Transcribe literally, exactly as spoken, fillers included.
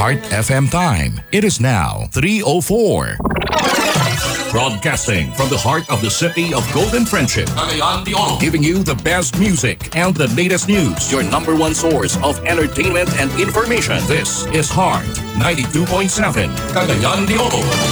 Heart F M time. It is now three oh four. Broadcasting from the heart of the city of Golden Friendship, Cagayan de Oro, giving you the best music and the latest news. Your number one source of entertainment and information. This is Heart ninety-two point seven, Cagayan de Oro.